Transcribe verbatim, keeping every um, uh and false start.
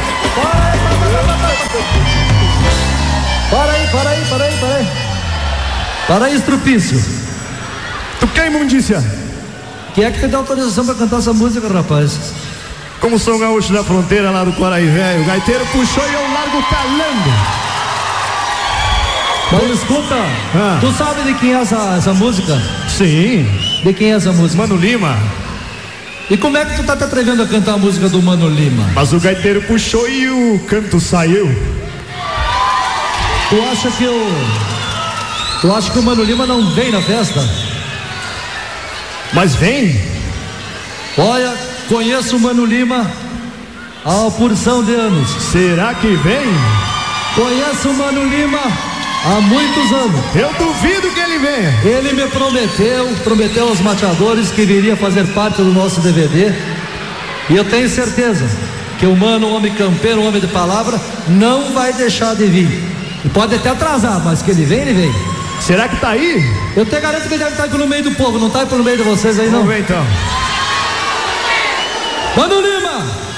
Para aí, para aí, para aí, para aí. Para aí, estrupício. Tu quer imundícia? Quem é que te dá autorização pra cantar essa música, rapaz? Como sou gaúcho da fronteira lá do Quaraí Velho, o gaiteiro puxou e eu largo calando. Mas escuta, ah. tu sabe de quem é essa, essa música? Sim. De quem é essa música? Mano Lima. E como é que tu tá te atrevendo a cantar a música do Mano Lima? Mas o gaiteiro puxou e o canto saiu. Tu acha que o... Tu acha que o Mano Lima não vem na festa? Mas vem. Olha, conheço o Mano Lima há uma porção de anos. Será que vem? Conheço o Mano Lima há muitos anos. Eu duvido que ele venha. Ele me prometeu, prometeu aos mateadores que viria fazer parte do nosso D V D. E eu tenho certeza que o Mano, um homem campeiro, um homem de palavra, não vai deixar de vir. E pode até atrasar, mas que ele vem, ele vem. Será que tá aí? Eu te garanto que ele deve estar aqui no meio do povo, não tá aí pelo meio de vocês aí, não? Vamos ver então. Mano Lima!